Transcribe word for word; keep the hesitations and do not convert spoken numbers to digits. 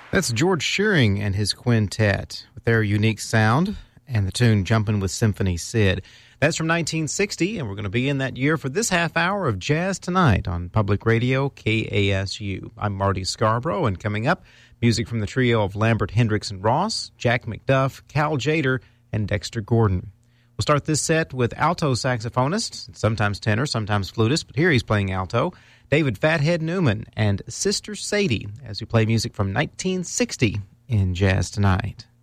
That's George Shearing and his quintet with their unique sound and the tune Jumpin' with Symphony Sid. That's from nineteen sixty, and we're going to be in that year for this half hour of Jazz Tonight on Public Radio K A S U. I'm Marty Scarborough, and coming up, music from the trio of Lambert, Hendricks, and Ross, Jack McDuff, Cal Jader, and Dexter Gordon. We'll start this set with alto saxophonist, sometimes tenor, sometimes flutist, but here he's playing alto, David Fathead Newman and Sister Sadie, as we play music from nineteen sixty in Jazz Tonight.